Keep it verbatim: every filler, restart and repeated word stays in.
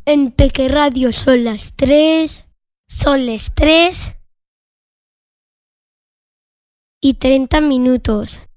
En Peque Radio son las tres. Son las tres y treinta minutos.